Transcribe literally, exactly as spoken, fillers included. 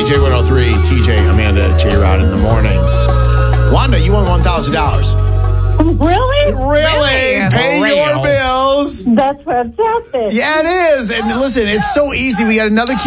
J one oh three, T J, Amanda, J-Rod in the morning. Wanda, you won one thousand dollars. Really? Really? Pay Real. your bills. That's fantastic. Yeah, it is. And listen, it's so easy. We got another key.